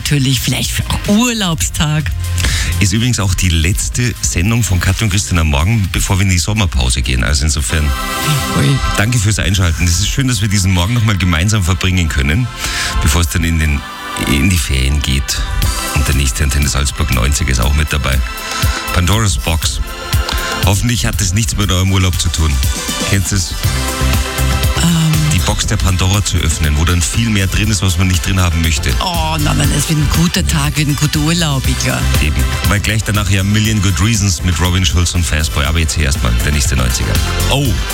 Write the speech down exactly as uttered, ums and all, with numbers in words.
natürlich, vielleicht auch Urlaubstag. Ist übrigens auch die letzte Sendung von Katja und Christian am Morgen, bevor wir in die Sommerpause gehen. Also insofern, Ui. danke fürs Einschalten. Es ist schön, dass wir diesen Morgen nochmal gemeinsam verbringen können, bevor es dann in, den, in die Ferien geht. Und der nächste Antenne Salzburg neunzig ist auch mit dabei. Pandora's Box. Hoffentlich hat das nichts mit eurem Urlaub zu tun. Kennst du es? Ähm. Die Box der Pandora zu öffnen, wo dann viel mehr drin ist, was man nicht drin haben möchte. Oh nein, nein, es wird ein guter Tag, wird ein guter Urlaub, klar. Eben. Weil gleich danach ja Million Good Reasons mit Robin Schulz und Fastboy. Aber jetzt hier erstmal der nächste neunziger. Oh,